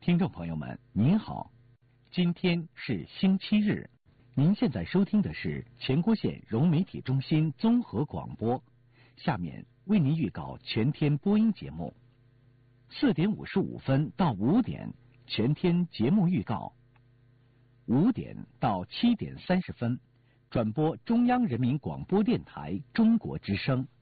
听众朋友们，您好，今天是星期日，您现在收听的是全国县融媒体中心综合广播。下面为您预告全天播音节目：4点55分到5点全天节目预告；5点到7点30分转播中央人民广播电台中国之声；